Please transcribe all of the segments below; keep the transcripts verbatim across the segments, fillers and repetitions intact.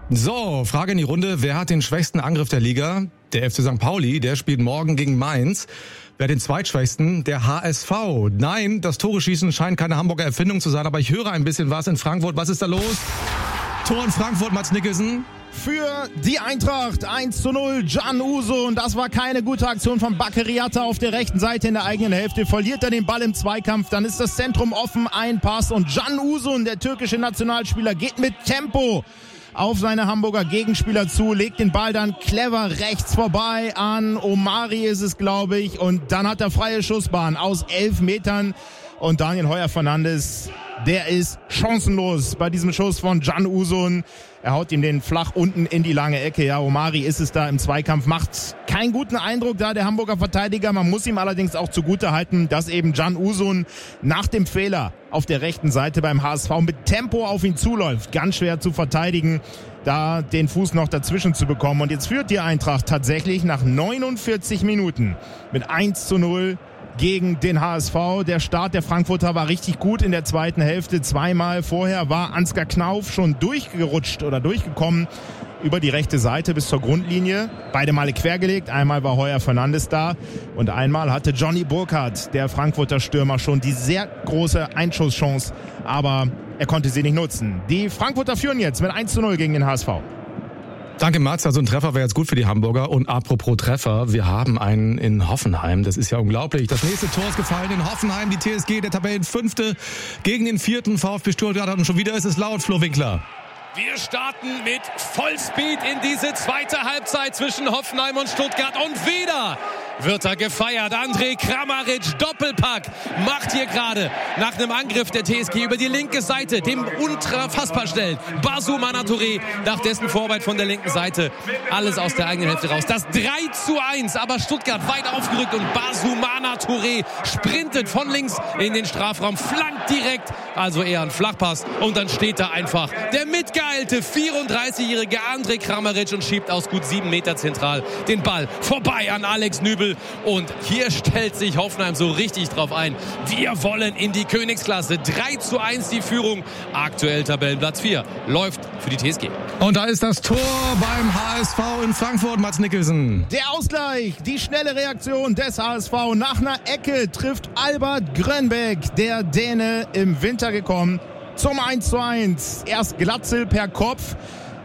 So, Frage in die Runde. Wer hat den schwächsten Angriff der Liga? Der F C Sankt Pauli, der spielt morgen gegen Mainz. Wer den zweitschwächsten? Der H S V. Nein, das Tore-Schießen scheint keine Hamburger Erfindung zu sein, aber ich höre ein bisschen was in Frankfurt. Was ist da los? Tor in Frankfurt, Mats Nicholson. Für die Eintracht eins zu null, Can Uzun. Das war keine gute Aktion von Bakary auf der rechten Seite in der eigenen Hälfte. Verliert er den Ball im Zweikampf, dann ist das Zentrum offen, ein Pass und Can Uzun, der türkische Nationalspieler, geht mit Tempo auf seine Hamburger Gegenspieler zu, legt den Ball dann clever rechts vorbei an Omari ist es, glaube ich, und dann hat er freie Schussbahn aus elf Metern und Daniel Heuer-Fernandes, der ist chancenlos bei diesem Schuss von Can Uzun. Er haut ihm den flach unten in die lange Ecke. Ja, Omari ist es da im Zweikampf, macht keinen guten Eindruck da, der Hamburger Verteidiger. Man muss ihm allerdings auch zugutehalten, dass eben Can Uzun nach dem Fehler auf der rechten Seite beim H S V mit Tempo auf ihn zuläuft. Ganz schwer zu verteidigen, da den Fuß noch dazwischen zu bekommen. Und jetzt führt die Eintracht tatsächlich nach neunundvierzig Minuten mit eins zu null gegen den H S V. Der Start der Frankfurter war richtig gut in der zweiten Hälfte. Zweimal vorher war Ansgar Knauf schon durchgerutscht oder durchgekommen über die rechte Seite bis zur Grundlinie. Beide Male quergelegt. Einmal war Heuer-Fernandes da und einmal hatte Johnny Burkhardt, der Frankfurter Stürmer, schon die sehr große Einschusschance, aber er konnte sie nicht nutzen. Die Frankfurter führen jetzt mit eins zu null gegen den H S V. Danke, Mats. Also ein Treffer wäre jetzt gut für die Hamburger. Und apropos Treffer, wir haben einen in Hoffenheim. Das ist ja unglaublich. Das nächste Tor ist gefallen in Hoffenheim. Die T S G, der Tabellenfünfte, gegen den vierten VfB Stuttgart. Und schon wieder ist es laut, Flo Winkler. Wir starten mit Vollspeed in diese zweite Halbzeit zwischen Hoffenheim und Stuttgart. Und wieder wird er gefeiert. Andrej Kramaric, Doppelpack, macht hier gerade nach einem Angriff der T S G über die linke Seite, dem unfassbar schnell Bassoumana Touré, nach dessen Vorarbeit von der linken Seite, alles aus der eigenen Hälfte raus. Das drei zu eins, aber Stuttgart weit aufgerückt und Bassoumana Touré sprintet von links in den Strafraum, flankt direkt, also eher ein Flachpass, und dann steht da einfach der mitgeeilte vierunddreißigjährige Andrej Kramaric und schiebt aus gut sieben Meter zentral den Ball vorbei an Alex Nübel. Und hier stellt sich Hoffenheim so richtig drauf ein. Wir wollen in die Königsklasse. drei zu eins die Führung. Aktuell Tabellenplatz vier. Läuft für die T S G. Und da ist das Tor beim H S V in Frankfurt, Mats Nicholson. Der Ausgleich, die schnelle Reaktion des H S V. Nach einer Ecke trifft Albert Grönbeck, der Däne, im Winter gekommen, zum eins zu eins. Erst Glatzel per Kopf.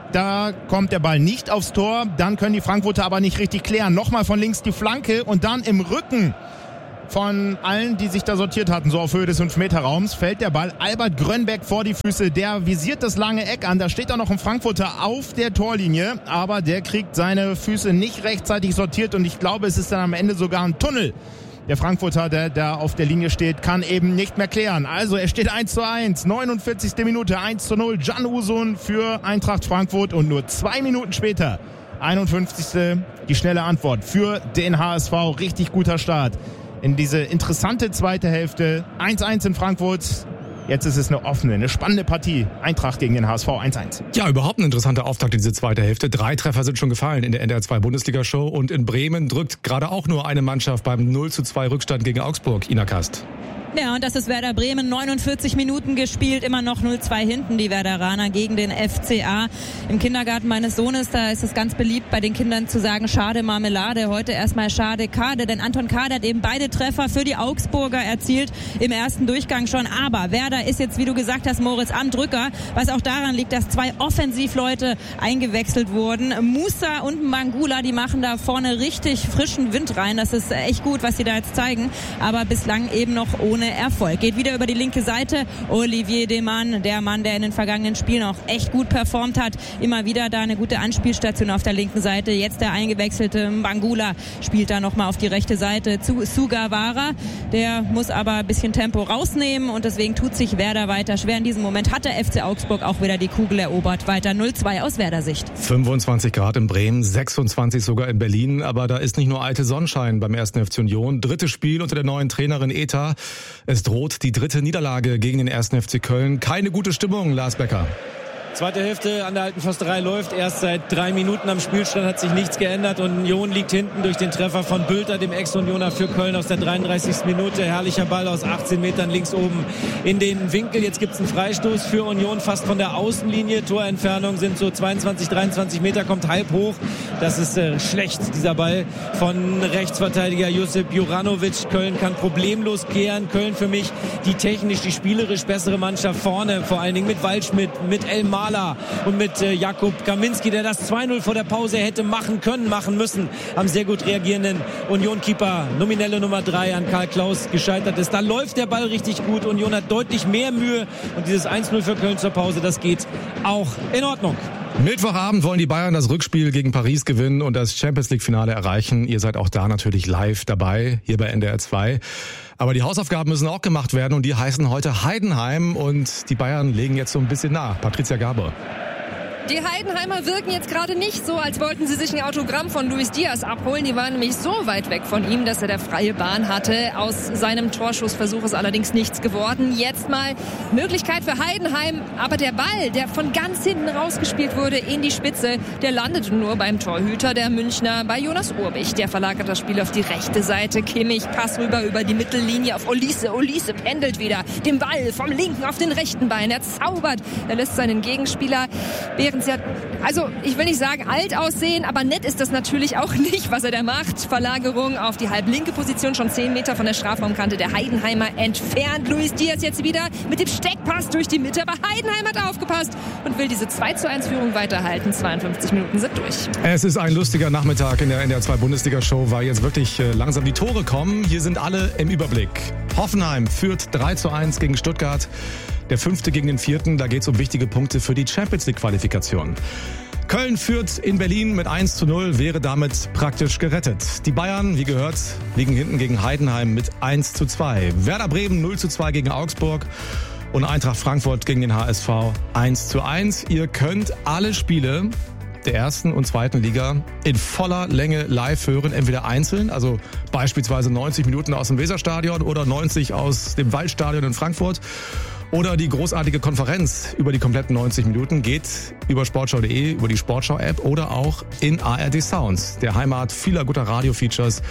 Da kommt der Ball nicht aufs Tor, dann können die Frankfurter aber nicht richtig klären. Nochmal von links die Flanke und dann im Rücken von allen, die sich da sortiert hatten, so auf Höhe des fünf Meter Raums, fällt der Ball Albert Grönbeck vor die Füße. Der visiert das lange Eck an, da steht auch noch ein Frankfurter auf der Torlinie, aber der kriegt seine Füße nicht rechtzeitig sortiert und ich glaube, es ist dann am Ende sogar ein Tunnel. Der Frankfurter, der da auf der Linie steht, kann eben nicht mehr klären. Also er steht eins zu eins, neunundvierzigste Minute, eins zu null. Can Uzun für Eintracht Frankfurt und nur zwei Minuten später, einundfünfzigste die schnelle Antwort für den H S V. Richtig guter Start in diese interessante zweite Hälfte. eins zu eins in Frankfurt. Jetzt ist es eine offene, eine spannende Partie. Eintracht gegen den H S V eins zu eins. Ja, überhaupt ein interessanter Auftakt in diese zweite Hälfte. Drei Treffer sind schon gefallen in der N D R zwei Bundesliga-Show. Und in Bremen drückt gerade auch nur eine Mannschaft beim null zu zwei Rückstand gegen Augsburg. Ina Kast. Ja, und das ist Werder Bremen. neunundvierzig Minuten gespielt, immer noch null zwei hinten, die Werderaner gegen den F C A. Im Kindergarten meines Sohnes, da ist es ganz beliebt, bei den Kindern zu sagen, schade Marmelade. Heute erstmal schade Kade, denn Anton Kade hat eben beide Treffer für die Augsburger erzielt, im ersten Durchgang schon. Aber Werder ist jetzt, wie du gesagt hast, Moritz, am Drücker, was auch daran liegt, dass zwei Offensivleute eingewechselt wurden. Musa und Mangula, die machen da vorne richtig frischen Wind rein. Das ist echt gut, was sie da jetzt zeigen. Aber bislang eben noch ohne Erfolg. Geht wieder über die linke Seite. Olivier Demann, der Mann, der in den vergangenen Spielen auch echt gut performt hat. Immer wieder da eine gute Anspielstation auf der linken Seite. Jetzt der eingewechselte Mangula spielt da nochmal auf die rechte Seite zu Sugawara. Der muss aber ein bisschen Tempo rausnehmen und deswegen tut sich Werder weiter schwer. In diesem Moment hat der F C Augsburg auch wieder die Kugel erobert. Weiter null zwei aus Werder-Sicht. fünfundzwanzig Grad in Bremen, sechsundzwanzig sogar in Berlin. Aber da ist nicht nur eitel Sonnenschein beim ersten F C Union. Drittes Spiel unter der neuen Trainerin Eta. Es droht die dritte Niederlage gegen den ersten F C Köln. Keine gute Stimmung, Lars Becker. Zweite Hälfte an der alten Försterei läuft erst seit drei Minuten. Am Spielstand hat sich nichts geändert und Union liegt hinten durch den Treffer von Bülter, dem Ex-Unioner für Köln aus der dreiunddreißigsten Minute. Herrlicher Ball aus achtzehn Metern links oben in den Winkel. Jetzt gibt es einen Freistoß für Union fast von der Außenlinie. Torentfernung sind so zweiundzwanzig, dreiundzwanzig Meter, kommt halb hoch. Das ist äh, schlecht, dieser Ball von Rechtsverteidiger Josip Juranovic. Köln kann problemlos kehren. Köln für mich die technisch, die spielerisch bessere Mannschaft vorne, vor allen Dingen mit Waldschmidt, mit Elmar und mit äh, Jakub Kaminski, der das zwei null vor der Pause hätte machen können, machen müssen, am sehr gut reagierenden Union-Keeper, nominelle Nummer drei an Karl Klaus gescheitert ist. Da läuft der Ball richtig gut. Union hat deutlich mehr Mühe und dieses eins null für Köln zur Pause, das geht auch in Ordnung. Mittwochabend wollen die Bayern das Rückspiel gegen Paris gewinnen und das Champions-League-Finale erreichen. Ihr seid auch da natürlich live dabei, hier bei N D R zwei. Aber die Hausaufgaben müssen auch gemacht werden und die heißen heute Heidenheim und die Bayern legen jetzt so ein bisschen nach. Patricia Gaber. Die Heidenheimer wirken jetzt gerade nicht so, als wollten sie sich ein Autogramm von Luis Diaz abholen. Die waren nämlich so weit weg von ihm, dass er der freie Bahn hatte. Aus seinem Torschussversuch ist allerdings nichts geworden. Jetzt mal Möglichkeit für Heidenheim. Aber der Ball, der von ganz hinten rausgespielt wurde in die Spitze, der landete nur beim Torhüter der Münchner, bei Jonas Urbich. Der verlagert das Spiel auf die rechte Seite. Kimmich, Pass rüber über die Mittellinie auf Olise. Olise pendelt wieder den Ball vom linken auf den rechten Bein. Er zaubert. Er lässt seinen Gegenspieler während sie hat, also ich will nicht sagen alt aussehen, aber nett ist das natürlich auch nicht, was er da macht. Verlagerung auf die halblinke Position, schon zehn Meter von der Strafraumkante der Heidenheimer entfernt. Luis Diaz jetzt wieder mit dem Steckpass durch die Mitte, aber Heidenheim hat aufgepasst und will diese zwei zu eins Führung weiterhalten. zweiundfünfzig Minuten sind durch. Es ist ein lustiger Nachmittag in der N D R zwei Bundesliga-Show, weil jetzt wirklich langsam die Tore kommen. Hier sind alle im Überblick. Hoffenheim führt drei zu eins gegen Stuttgart. Der fünfte gegen den vierten, da geht es um wichtige Punkte für die Champions-League-Qualifikation. Köln führt in Berlin mit eins zu null, wäre damit praktisch gerettet. Die Bayern, wie gehört, liegen hinten gegen Heidenheim mit eins zu zwei. Werder Bremen null zu zwei gegen Augsburg und Eintracht Frankfurt gegen den H S V eins zu eins. Ihr könnt alle Spiele der ersten und zweiten Liga in voller Länge live hören, entweder einzeln, also beispielsweise neunzig Minuten aus dem Weserstadion oder neunzig aus dem Waldstadion in Frankfurt. Oder die großartige Konferenz über die kompletten neunzig Minuten geht über sportschau punkt de, über die Sportschau-App oder auch in A R D Sounds, der Heimat vieler guter Radio-Features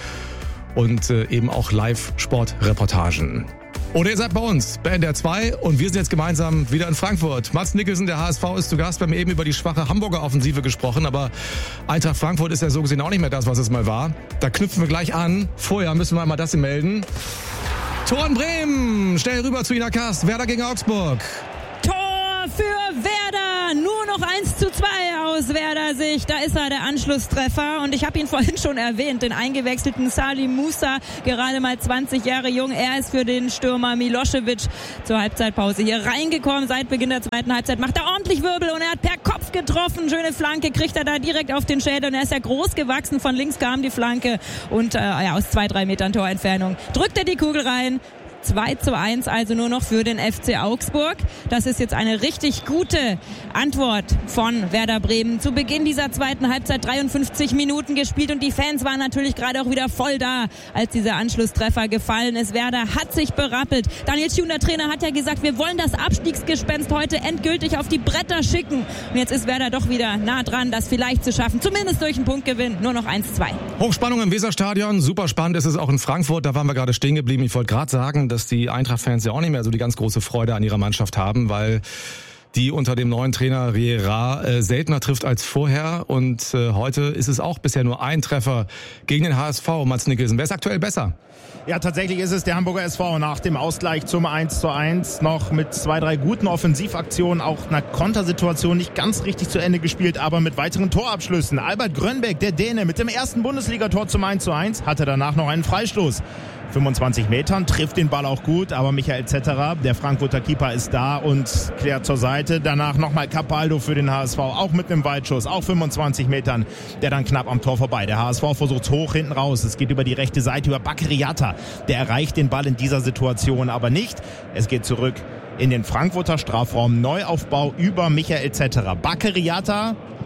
und äh, eben auch Live-Sport-Reportagen. Oder ihr seid bei uns, bei N D R zwei und wir sind jetzt gemeinsam wieder in Frankfurt. Mats Nicholson, der H S V, ist zu Gast. Wir haben eben über die schwache Hamburger Offensive gesprochen, aber Eintracht Frankfurt ist ja so gesehen auch nicht mehr das, was es mal war. Da knüpfen wir gleich an. Vorher müssen wir einmal das hier melden. Tor in Bremen, schnell rüber zu Ina Kast, Werder gegen Augsburg. Tor für Werder, nur noch eins zu zwei aus Werder Sicht. Da ist er, der Anschlusstreffer. Und ich habe ihn vorhin schon erwähnt, den eingewechselten Salim Musa, gerade mal zwanzig Jahre jung. Er ist für den Stürmer Milosevic zur Halbzeitpause hier reingekommen. Seit Beginn der zweiten Halbzeit macht er ordentlich Wirbel und er hat per Kopf getroffen. Schöne Flanke kriegt er da direkt auf den Schädel und er ist ja groß gewachsen. Von links kam die Flanke und äh, ja, aus zwei, drei Metern Torentfernung drückt er die Kugel rein. zwei zu eins also nur noch für den F C Augsburg. Das ist jetzt eine richtig gute Antwort von Werder Bremen. Zu Beginn dieser zweiten Halbzeit dreiundfünfzig Minuten gespielt und die Fans waren natürlich gerade auch wieder voll da, als dieser Anschlusstreffer gefallen ist. Werder hat sich berappelt. Daniel Thun, der Trainer, hat ja gesagt, wir wollen das Abstiegsgespenst heute endgültig auf die Bretter schicken. Und jetzt ist Werder doch wieder nah dran, das vielleicht zu schaffen. Zumindest durch einen Punktgewinn. Nur noch eins zu zwei. Hochspannung im Weserstadion. Super spannend ist es auch in Frankfurt. Da waren wir gerade stehen geblieben. Ich wollte gerade sagen, dass die Eintracht-Fans ja auch nicht mehr so die ganz große Freude an ihrer Mannschaft haben, weil die unter dem neuen Trainer Riera äh, seltener trifft als vorher. Und äh, heute ist es auch bisher nur ein Treffer gegen den H S V, Mats Nicholson. Wer ist aktuell besser? Ja, tatsächlich ist es der Hamburger S V nach dem Ausgleich zum eins zu eins noch mit zwei, drei guten Offensivaktionen, auch einer Kontersituation nicht ganz richtig zu Ende gespielt, aber mit weiteren Torabschlüssen. Albert Grönbeck, der Däne, mit dem ersten Bundesligator zum eins zu eins, hatte danach noch einen Freistoß. fünfundzwanzig Metern, trifft den Ball auch gut, aber Michael Zetterer, der Frankfurter Keeper, ist da und klärt zur Seite. Danach nochmal Capaldo für den H S V, auch mit einem Weitschuss, auch fünfundzwanzig Metern, der dann knapp am Tor vorbei. Der H S V versucht hoch hinten raus, es geht über die rechte Seite, über Bakriata. Der erreicht den Ball in dieser Situation aber nicht. Es geht zurück in den Frankfurter Strafraum, Neuaufbau über Michael Zetterer. Bakriata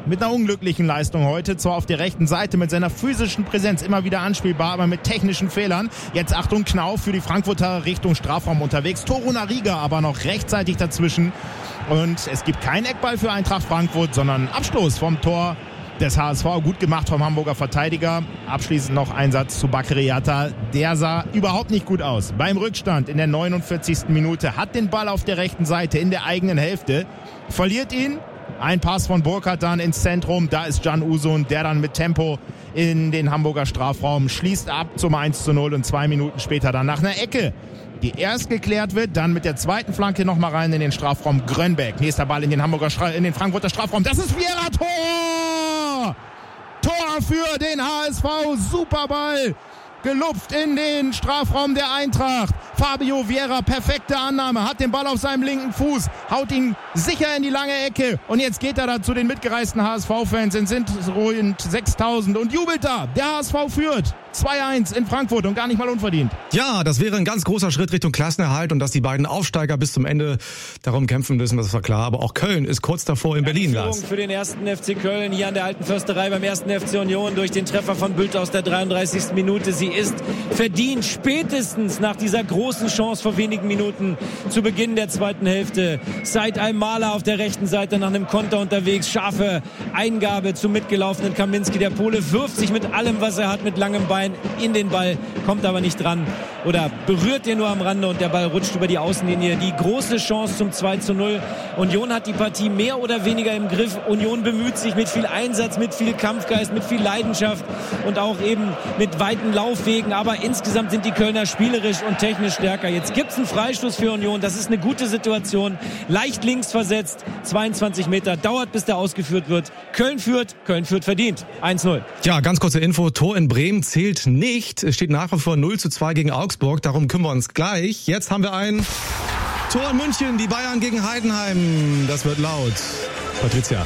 mit einer unglücklichen Leistung heute. Zwar auf der rechten Seite mit seiner physischen Präsenz immer wieder anspielbar, aber mit technischen Fehlern. Jetzt Achtung, Knauf für die Frankfurter Richtung Strafraum unterwegs. Torunariga aber noch rechtzeitig dazwischen. Und es gibt keinen Eckball für Eintracht Frankfurt, sondern Abstoß vom Tor des H S V. Gut gemacht vom Hamburger Verteidiger. Abschließend noch Einsatz zu Bakary Yatta. Der sah überhaupt nicht gut aus. Beim Rückstand in der neunundvierzigsten Minute hat den Ball auf der rechten Seite in der eigenen Hälfte. Verliert ihn. Ein Pass von Burkhardt dann ins Zentrum. Da ist Can Uzun, der dann mit Tempo in den Hamburger Strafraum schließt ab zum eins zu null und zwei Minuten später dann nach einer Ecke, die erst geklärt wird, dann mit der zweiten Flanke nochmal rein in den Strafraum. Grönbeck, nächster Ball in den Hamburger Stra- in den Frankfurter Strafraum. Das ist Vieira, Tor! Tor für den H S V, super Ball. Gelupft in den Strafraum der Eintracht. Fabio Vieira, perfekte Annahme, hat den Ball auf seinem linken Fuß, haut ihn sicher in die lange Ecke. Und jetzt geht er da zu den mitgereisten H S V-Fans, es sind rund sechstausend und jubelt da. Der H S V führt zwei eins in Frankfurt und gar nicht mal unverdient. Ja, das wäre ein ganz großer Schritt Richtung Klassenerhalt und dass die beiden Aufsteiger bis zum Ende darum kämpfen müssen, das war klar. Aber auch Köln ist kurz davor in Berlin, Lars. Für den ersten F C Köln hier an der Alten Försterei beim ersten F C Union durch den Treffer von Bülter aus der dreiunddreißigsten Minute. Sie ist verdient, spätestens nach dieser großen Chance vor wenigen Minuten zu Beginn der zweiten Hälfte. Said Al-Mala auf der rechten Seite nach einem Konter unterwegs. Scharfe Eingabe zum mitgelaufenen Kaminski. Der Pole wirft sich mit allem, was er hat, mit langem Bein in den Ball, kommt aber nicht dran oder berührt den nur am Rande und der Ball rutscht über die Außenlinie. Die große Chance zum zwei zu null. Union hat die Partie mehr oder weniger im Griff. Union bemüht sich mit viel Einsatz, mit viel Kampfgeist, mit viel Leidenschaft und auch eben mit weiten Laufwegen. Aber insgesamt sind die Kölner spielerisch und technisch stärker. Jetzt gibt es einen Freistoß für Union. Das ist eine gute Situation. Leicht links versetzt. zweiundzwanzig Meter. Dauert, bis der ausgeführt wird. Köln führt. Köln führt verdient. eins null. Ja, ganz kurze Info. Tor in Bremen zählt nicht. Es steht nach wie vor null zu zwei gegen Augsburg. Darum kümmern wir uns gleich. Jetzt haben wir ein Tor in München. Die Bayern gegen Heidenheim. Das wird laut. Patricia.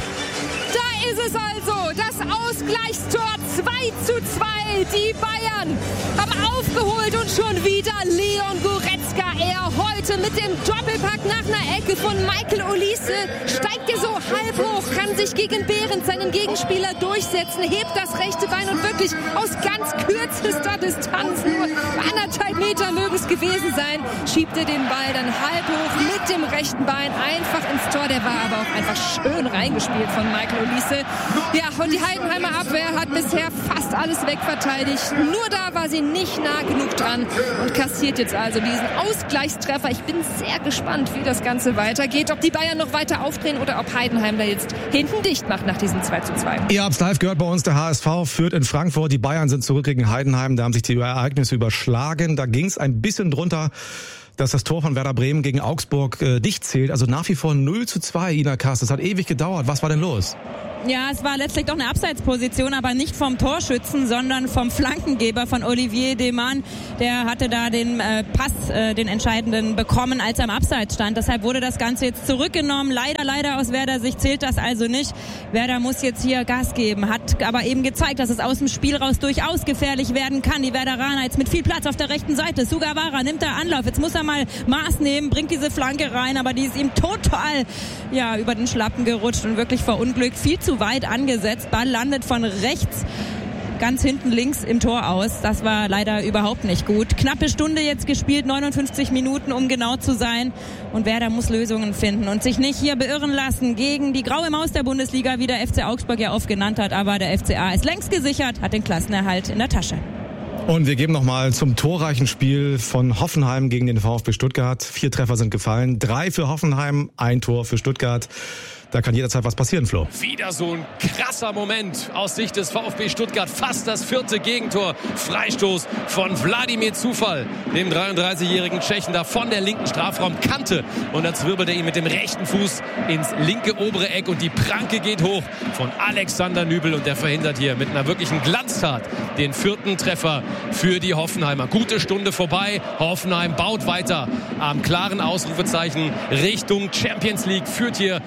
Da ist es also. Das Ausgleichstor zwei zu zwei. Die Bayern haben aufgeholt und schon wieder Leon Goretzka. Er heute mit dem Doppelpack nach einer Ecke von Michael Olise. Steigt er so halb hoch, kann sich gegen Behrens, seinen Gegenspieler, durchsetzen, hebt das rechte Bein und wirklich aus ganz kürzester Distanz, nur anderthalb Meter mögen es gewesen sein, schiebt er den Ball dann halb hoch mit dem rechten Bein einfach ins Tor. Der war aber auch einfach schön reingespielt von Michael Olise. Ja, und die Heidenheimer Abwehr hat bisher fast alles wegverteidigt. Nur da war sie nicht nah genug dran und kassiert jetzt also diesen Ausgleichstreffer. Ich bin sehr gespannt, wie das Ganze weitergeht. Ob die Bayern noch weiter aufdrehen oder ob Heidenheim da jetzt hinten dicht macht nach diesem zwei zu zwei. Ihr habt's live gehört bei uns. Der H S V führt in Frankfurt. Die Bayern sind zurück gegen Heidenheim. Da haben sich die Ereignisse überschlagen. Da ging's ein bisschen drunter, dass das Tor von Werder Bremen gegen Augsburg äh, dicht zählt. Also nach wie vor null zu zwei, Ina Kass. Das hat ewig gedauert. Was war denn los? Ja, es war letztlich doch eine Abseitsposition, aber nicht vom Torschützen, sondern vom Flankengeber von Olivier Deman. Der hatte da den äh, Pass, äh, den entscheidenden, bekommen, als er im Abseits stand. Deshalb wurde das Ganze jetzt zurückgenommen. Leider, leider aus Werder Sicht zählt das also nicht. Werder muss jetzt hier Gas geben, hat aber eben gezeigt, dass es aus dem Spiel raus durchaus gefährlich werden kann. Die Werderaner jetzt mit viel Platz auf der rechten Seite. Sugawara nimmt da Anlauf. Jetzt muss er mal Maß nehmen, bringt diese Flanke rein, aber die ist ihm total ja, über den Schlappen gerutscht und wirklich verunglückt. Viel zu weit angesetzt. Ball landet von rechts ganz hinten links im Tor aus. Das war leider überhaupt nicht gut. Knappe Stunde jetzt gespielt, neunundfünfzig Minuten, um genau zu sein. Und Werder muss Lösungen finden und sich nicht hier beirren lassen gegen die graue Maus der Bundesliga, wie der F C Augsburg ja oft genannt hat. Aber der F C A ist längst gesichert, hat den Klassenerhalt in der Tasche. Und wir geben nochmal zum torreichen Spiel von Hoffenheim gegen den VfB Stuttgart. Vier Treffer sind gefallen. Drei für Hoffenheim, ein Tor für Stuttgart. Da kann jederzeit was passieren, Flo. Wieder so ein krasser Moment aus Sicht des VfB Stuttgart. Fast das vierte Gegentor. Freistoß von Wladimir Zufall, dem dreiunddreißigjährigen Tschechen, da von der linken Strafraumkante. Und dann zwirbelt er ihn mit dem rechten Fuß ins linke obere Eck. Und die Pranke geht hoch von Alexander Nübel. Und der verhindert hier mit einer wirklichen Glanztat den vierten Treffer für die Hoffenheimer. Gute Stunde vorbei. Hoffenheim baut weiter am klaren Ausrufezeichen Richtung Champions League. Führt hier im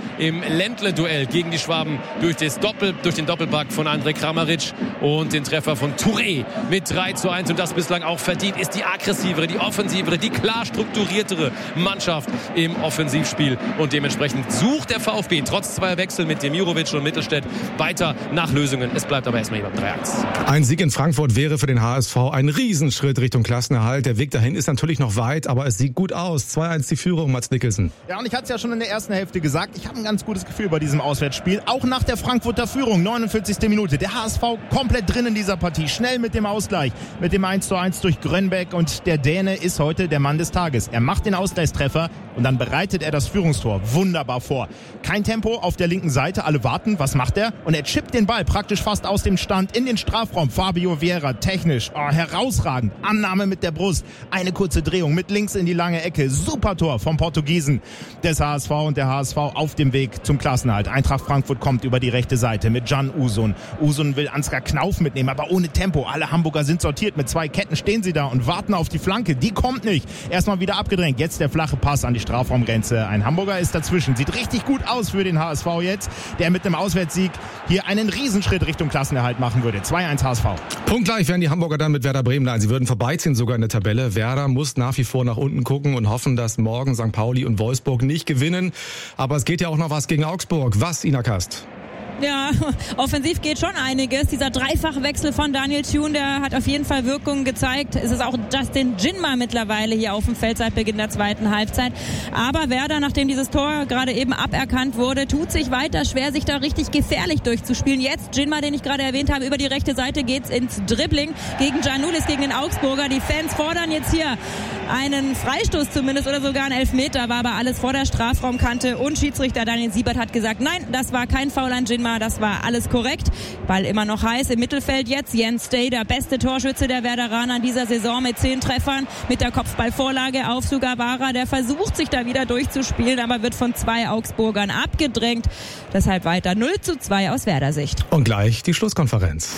Ländle-Duell gegen die Schwaben durch, das Doppel, durch den Doppelpack von André Kramaric und den Treffer von Touré mit drei zu eins. Und das bislang auch verdient ist die aggressivere, die offensivere, die klar strukturiertere Mannschaft im Offensivspiel. Und dementsprechend sucht der VfB trotz zweier Wechsel mit Demirovic und Mittelstädt weiter nach Lösungen. Es bleibt aber erstmal hier beim drei eins. Ein Sieg in Frankfurt wäre für den H S V ein Riesenschritt Richtung Klassenerhalt. Der Weg dahin ist natürlich noch weit, aber es sieht gut aus. zwei eins die Führung, Mats Nicholson. Ja, und ich hatte es ja schon in der ersten Hälfte gesagt, ich habe ein ganz gutes Gefühl bei diesem Auswärtsspiel. Auch nach der Frankfurter Führung, neunundvierzigste Minute. Der H S V komplett drin in dieser Partie. Schnell mit dem Ausgleich, mit dem eins zu eins durch Grönbeck. Und der Däne ist heute der Mann des Tages. Er macht den Ausgleichstreffer und dann bereitet er das Führungstor wunderbar vor. Kein Tempo auf der linken Seite, alle warten. Was macht er? Und er chippt den Ball praktisch fast aus dem Stand in den Strafraum. Fabio Vieira, technisch, oh, herausragend. Annahme mit der Brust, eine kurze Drehung mit links in die lange Ecke. Super Tor vom Portugiesen des H S V und der H S V auf dem Weg zum Klassenerhalt. Eintracht Frankfurt kommt über die rechte Seite mit Can Uzun. Uzun will Ansgar Knauf mitnehmen, aber ohne Tempo. Alle Hamburger sind sortiert. Mit zwei Ketten stehen sie da und warten auf die Flanke. Die kommt nicht. Erstmal wieder abgedrängt. Jetzt der flache Pass an die Strafraumgrenze. Ein Hamburger ist dazwischen. Sieht richtig gut aus für den H S V jetzt, der mit einem Auswärtssieg hier einen Riesenschritt Richtung Klassenerhalt machen würde. zwei eins H S V. Punktgleich werden die Hamburger dann mit Werder Bremen. Nein, sie würden vorbeiziehen sogar in der Tabelle. Werder muss nach wie vor nach unten gucken und hoffen, dass morgen Sankt Pauli und Wolfsburg nicht gewinnen. Aber es geht ja auch noch was gegen Augsburg. Was, Ina Kast? Ja, offensiv geht schon einiges. Dieser Dreifachwechsel von Daniel Thune, der hat auf jeden Fall Wirkung gezeigt. Es ist auch Justin Jinma mittlerweile hier auf dem Feld seit Beginn der zweiten Halbzeit. Aber Werder, nachdem dieses Tor gerade eben aberkannt wurde, tut sich weiter schwer, sich da richtig gefährlich durchzuspielen. Jetzt Jinma, den ich gerade erwähnt habe, über die rechte Seite geht's ins Dribbling gegen Giannoulis, gegen den Augsburger. Die Fans fordern jetzt hier einen Freistoß zumindest oder sogar einen Elfmeter, war aber alles vor der Strafraumkante. Und Schiedsrichter Daniel Siebert hat gesagt, nein, das war kein Foul an Jinma. Das war alles korrekt. Ball immer noch heiß im Mittelfeld jetzt. Jens Stay, der beste Torschütze der Werderaner in dieser Saison mit zehn Treffern. Mit der Kopfballvorlage auf Sugawara. Der versucht sich da wieder durchzuspielen, aber wird von zwei Augsburgern abgedrängt. Deshalb weiter null zu zwei aus Werder-Sicht. Und gleich die Schlusskonferenz.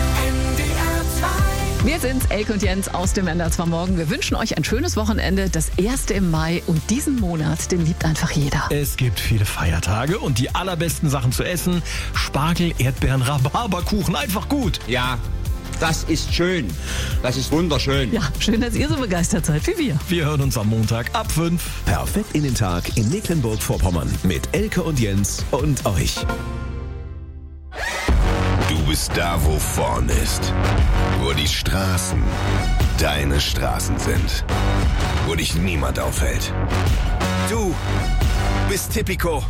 Wir sind Elke und Jens aus dem N D R zwei Morgen. Wir wünschen euch ein schönes Wochenende, das erste im Mai. Und diesen Monat, den liebt einfach jeder. Es gibt viele Feiertage und die allerbesten Sachen zu essen. Spargel, Erdbeeren, Rhabarberkuchen, einfach gut. Ja, das ist schön. Das ist wunderschön. Ja, schön, dass ihr so begeistert seid wie wir. Wir hören uns am Montag ab fünf. Perfekt in den Tag in Mecklenburg-Vorpommern mit Elke und Jens und euch. Du bist da, wo vorn ist. Wo die Straßen deine Straßen sind. Wo dich niemand aufhält. Du bist Tipico.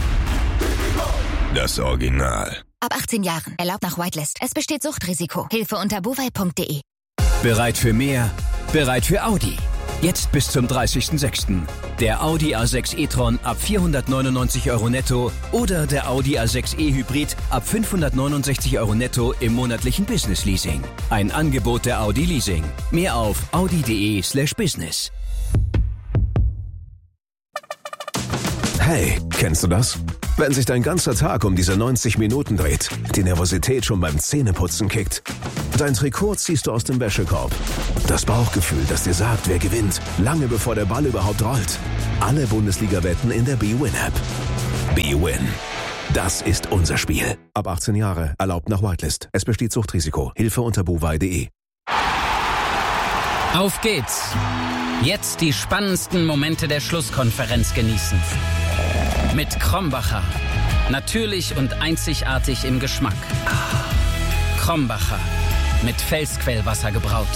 Das Original. Ab achtzehn Jahren. Erlaubt nach Whitelist. Es besteht Suchtrisiko. Hilfe unter bovai punkt de. Bereit für mehr? Bereit für Audi. Jetzt bis zum dreißigsten sechsten Der Audi A sechs e-tron ab vierhundertneunundneunzig Euro netto oder der Audi A sechs e Hybrid ab fünfhundertneunundsechzig Euro netto im monatlichen Business Leasing. Ein Angebot der Audi Leasing. Mehr auf audi.de slash business. Hey, kennst du das? Wenn sich dein ganzer Tag um diese neunzig Minuten dreht, die Nervosität schon beim Zähneputzen kickt, dein Trikot ziehst du aus dem Wäschekorb. Das Bauchgefühl, das dir sagt, wer gewinnt, lange bevor der Ball überhaupt rollt. Alle Bundesliga-Wetten in der B-Win-App. B-Win. Das ist unser Spiel. Ab achtzehn Jahre, erlaubt nach Whitelist. Es besteht Suchtrisiko. Hilfe unter bovai punkt de. Auf geht's. Jetzt die spannendsten Momente der Schlusskonferenz genießen. Mit Krombacher. Natürlich und einzigartig im Geschmack. Krombacher. Mit Felsquellwasser gebraut.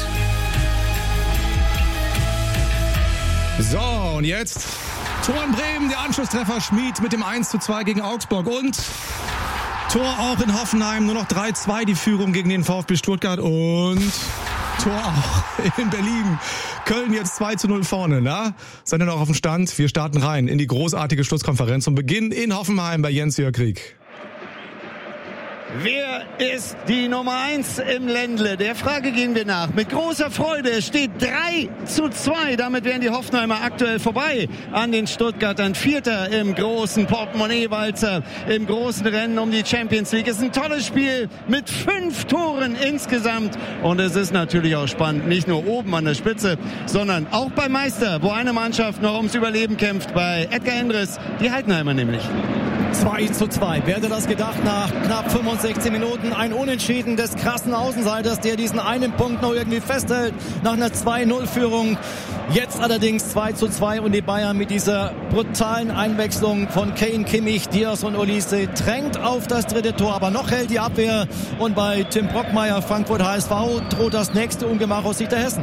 So, und jetzt Tor in Bremen, der Anschlusstreffer Schmid mit dem eins zu zwei gegen Augsburg und Tor auch in Hoffenheim, nur noch drei zwei die Führung gegen den VfB Stuttgart und Tor auch in Berlin. Köln jetzt zwei zu null vorne, na? Seid ihr noch auf dem Stand? Wir starten rein in die großartige Schlusskonferenz und beginnen in Hoffenheim bei Jens-Jörg Krieg. Wer ist die Nummer eins im Ländle? Der Frage gehen wir nach. Mit großer Freude. Es steht drei zu zwei. Damit wären die Hoffenheimer aktuell vorbei an den Stuttgartern. Vierter im großen Portemonnaie-Walzer, im großen Rennen um die Champions League. Es ist ein tolles Spiel mit fünf Toren insgesamt. Und es ist natürlich auch spannend. Nicht nur oben an der Spitze, sondern auch beim Meister, wo eine Mannschaft noch ums Überleben kämpft. Bei Edgar Endres, die Heidenheimer nämlich. zwei zu zwei. Wer hätte das gedacht nach knapp fünfundsechzig Minuten? Ein Unentschieden des krassen Außenseiters, der diesen einen Punkt noch irgendwie festhält nach einer zwei null Führung. Jetzt allerdings zwei zu zwei und die Bayern mit dieser brutalen Einwechslung von Kane, Kimmich, Diaz und Olise drängt auf das dritte Tor. Aber noch hält die Abwehr und bei Tim Brockmeier, Frankfurt H S V, droht das nächste Ungemach aus Sicht der Hessen.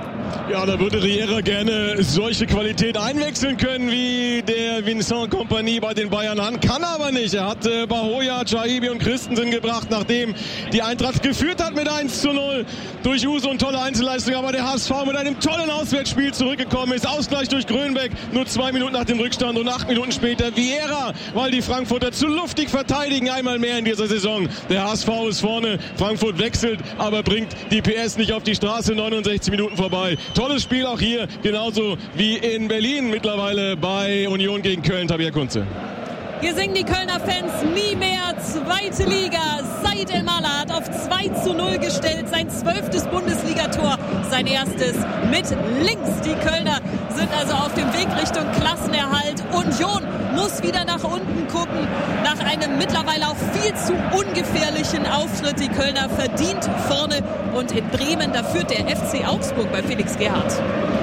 Ja, da würde Riera gerne solche Qualität einwechseln können, wie der Vincent Kompany bei den Bayern hat. Kann aber nicht. Er hat äh, Bahoja, Chaibi und Christensen gebracht, nachdem die Eintracht geführt hat mit eins zu null durch Uso und tolle Einzelleistung. Aber der H S V mit einem tollen Auswärtsspiel zurückgekommen ist. Ausgleich durch Grönbeck, nur zwei Minuten nach dem Rückstand und acht Minuten später Viera, weil die Frankfurter zu luftig verteidigen, einmal mehr in dieser Saison. Der H S V ist vorne, Frankfurt wechselt, aber bringt die P S nicht auf die Straße, neunundsechzig Minuten vorbei. Tolles Spiel auch hier, genauso wie in Berlin mittlerweile bei Union gegen Köln. Tabea Kunze. Hier singen die Kölner Fans nie mehr zweite Liga. Said El-Mallah hat auf zwei zu null gestellt, sein zwölftes Bundesligator, sein erstes mit links. Die Kölner sind also auf dem Weg Richtung Klassenerhalt. Union muss wieder nach unten gucken, nach einem mittlerweile auch viel zu ungefährlichen Auftritt. Die Kölner verdient vorne und in Bremen, da führt der F C Augsburg bei Felix Gerhardt.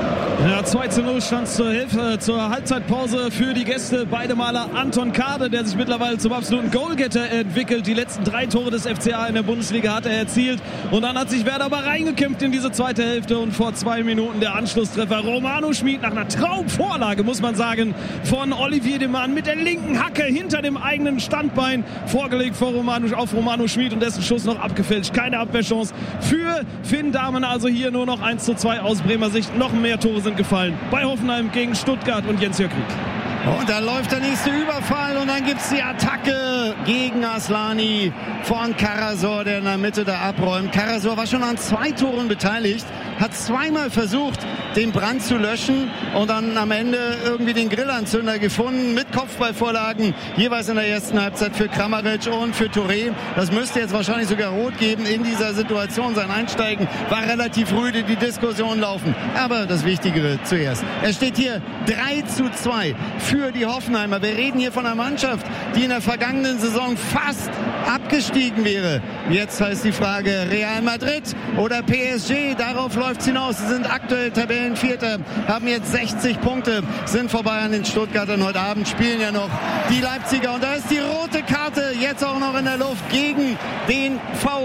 Ja, zwei zu null stand zur, Hilfe, zur Halbzeitpause für die Gäste. Beide Maler Anton Kade, der sich mittlerweile zum absoluten Goalgetter entwickelt. Die letzten drei Tore des F C A in der Bundesliga hat er erzielt. Und dann hat sich Werder aber reingekämpft in diese zweite Hälfte. Und vor zwei Minuten der Anschlusstreffer. Romano Schmid nach einer Traumvorlage, muss man sagen, von Olivier Demann mit der linken Hacke hinter dem eigenen Standbein vorgelegt vor Romano, auf Romano Schmid und dessen Schuss noch abgefälscht. Keine Abwehrchance für Finn Dahmen. Also hier nur noch eins zu zwei aus Bremer Sicht. Noch mehr Tore sind gefallen bei Hoffenheim gegen Stuttgart und Jens-Jörg Krieg. Und da läuft der nächste Überfall und dann gibt es die Attacke gegen Aslani von Karasor, der in der Mitte da abräumt. Karasor war schon an zwei Toren beteiligt, hat zweimal versucht, den Brand zu löschen und dann am Ende irgendwie den Grillanzünder gefunden mit Kopfballvorlagen, jeweils in der ersten Halbzeit für Kramaric und für Touré. Das müsste jetzt wahrscheinlich sogar rot geben in dieser Situation. Sein Einsteigen war relativ rüde, die Diskussion laufen. Aber das Wichtigere zuerst. Es steht hier drei zu zwei für die Hoffenheimer. Wir reden hier von einer Mannschaft, die in der vergangenen Saison fast abgestiegen wäre. Jetzt heißt die Frage Real Madrid oder P S G. Darauf läuft es hinaus. Sie sind aktuell Tabellenvierter, haben jetzt sechzig Punkte, sind vorbei an den Stuttgartern. Heute Abend spielen ja noch die Leipziger. Und da ist die rote Karte jetzt auch noch in der Luft gegen den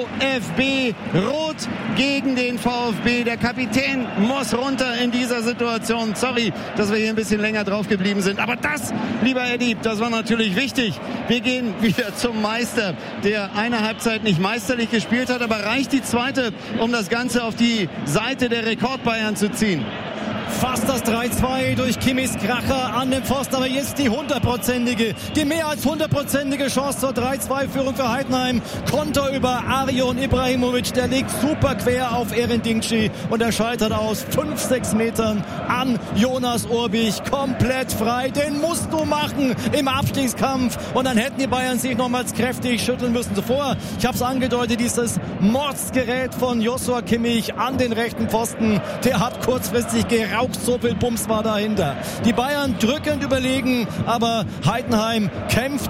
VfB. Rot gegen den VfB. Der Kapitän muss runter in dieser Situation. Sorry, dass wir hier ein bisschen länger drauf geblieben sind. Aber das, lieber Eddie, das war natürlich wichtig. Wir gehen wieder zum Meister, der eine Halbzeit nicht meisterlich gespielt hat, aber reicht die zweite, um das Ganze auf die Seite der Rekordbayern zu ziehen. Fast das drei zwei durch Kimmis Kracher an den Pfosten, aber jetzt die hundertprozentige, die mehr als hundertprozentige Chance zur drei zwei Führung für Heidenheim. Konter über Arion Ibrahimovic, der liegt super quer auf Erendingci und er scheitert aus fünf, sechs Metern an Jonas Urbich. Komplett frei, den musst du machen im Abstiegskampf und dann hätten die Bayern sich nochmals kräftig schütteln müssen. Zuvor, ich habe es angedeutet, dieses Mordsgerät von Joshua Kimmich an den rechten Pfosten, der hat kurzfristig geraucht. So viel Bums war dahinter. Die Bayern drückend überlegen, aber Heidenheim kämpft